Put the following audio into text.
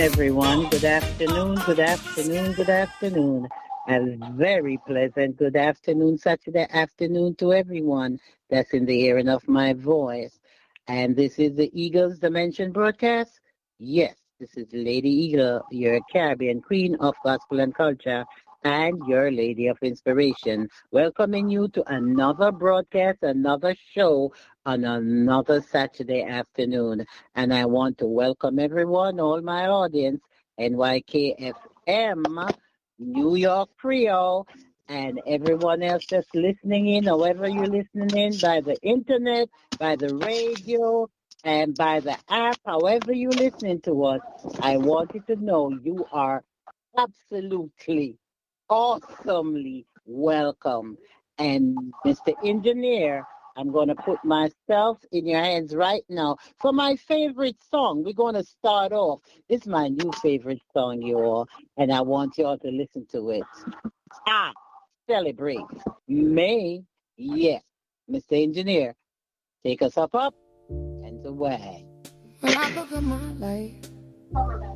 everyone. Good afternoon, good afternoon, good afternoon. A very pleasant good afternoon, Saturday afternoon to everyone that's in the hearing of my voice. And this is the Eagles Dimension broadcast. Yes, this is Lady Eagle, your Caribbean queen of gospel and culture, and your lady of inspiration. Welcoming you to another broadcast, another show on another Saturday afternoon. And I want to welcome everyone, all my audience, NYKFM, New York Creole, and everyone else that's listening in, however you're listening in, by the internet, by the radio, and by the app, however you're listening to us. I want you to know you are absolutely, awesomely welcome. And Mr. Engineer, I'm going to put myself in your hands right now for my favorite song. We're going to start off. This is my new favorite song, you all, and I want you all to listen to it. Ah, celebrate. May, yes. Mr. Engineer, take us up and away. When I look at my life,